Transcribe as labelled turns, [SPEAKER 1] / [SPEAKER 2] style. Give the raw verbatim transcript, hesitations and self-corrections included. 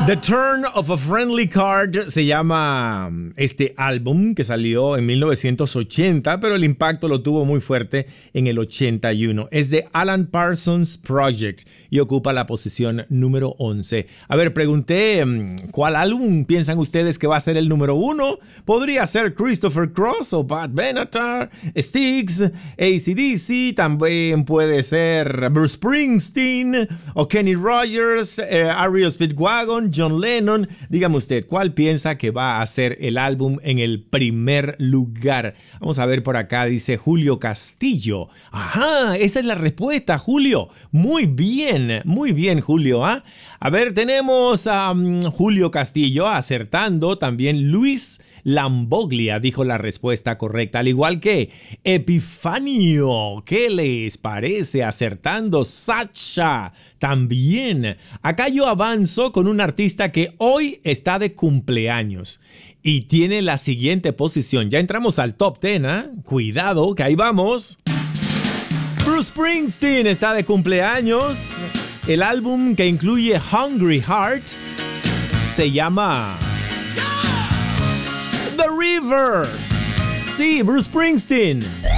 [SPEAKER 1] The Turn of a Friendly Card se llama este álbum que salió en mil novecientos ochenta, pero el impacto lo tuvo muy fuerte en el ochenta y uno. Es de Alan Parsons Project y ocupa la posición número once. A ver, pregunté ¿cuál álbum piensan ustedes que va a ser el número uno? Podría ser Christopher Cross o Pat Benatar, Styx, A C D C, también puede ser Bruce Springsteen o Kenny Rogers, eh, R E O Speedwagon, John Lennon. Dígame usted, ¿cuál piensa que va a ser el álbum en el primer lugar? Vamos a ver por acá, dice Julio Castillo. Ajá, esa es la respuesta, Julio. Muy bien, muy bien, Julio. ¿eh? A ver, tenemos a um, Julio Castillo acertando. También Luis Lamboglia dijo la respuesta correcta, al igual que Epifanio. ¿Qué les parece? Acertando. Sacha también. Acá yo avanzo con un artista que hoy está de cumpleaños y tiene la siguiente posición. Ya entramos al top diez, ¿eh? Cuidado, que ahí vamos. Bruce Springsteen está de cumpleaños. El álbum que incluye Hungry Heart se llama The River. Sí, Bruce Springsteen.